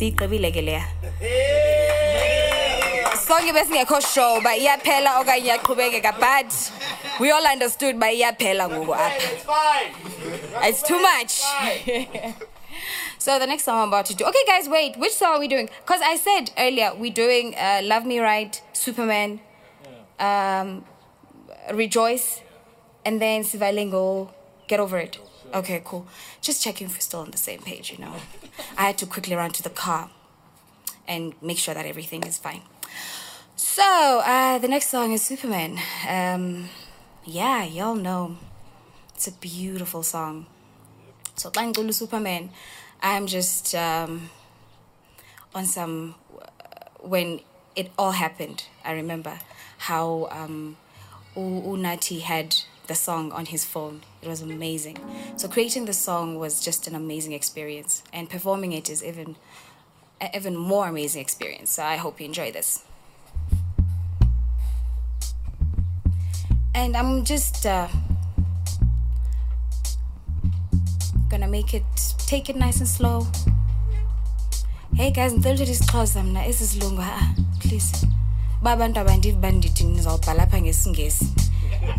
Sigqibile ke leya. Sonke besingekho show ba iyaphela okanye iyaqhubekeka, but we all understood ba iyaphela ngoku apha. It's too much. So the next song I'm about to do. Okay, guys, wait. Which song are we doing? Because I said earlier we're doing Love Me Right, Superman, Rejoice, and then Sivalingo, Get Over It. Okay, cool. Just checking if we're still on the same page, you know. I had to quickly run to the car and make sure that everything is fine. So, the next song is Superman. Yeah, y'all know. It's a beautiful song. So, Tangulu Superman. I'm just on some... when it all happened, I remember how Unati had the song on his phone. It was amazing. So creating the song was just an amazing experience. And performing it is even more amazing experience. So I hope you enjoy this. And I'm just gonna take it nice and slow. Hey guys, ngicela isixhosa mina esisilungu please. Babantu abandithi nizawubhala apha ngesingesi.